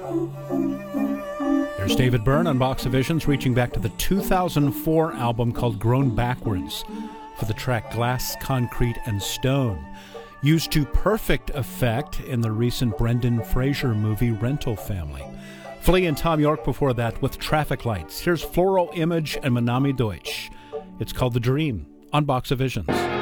There's David Byrne on Box of Visions, reaching back to the 2004 album called Grown Backwards for the track Glass, Concrete, and Stone, used to perfect effect in the recent Brendan Fraser movie Rental Family. Flea and Tom York before that with Traffic Lights. Here's Floral Image and Manami Deutsch. It's called The Dream on Box of Visions.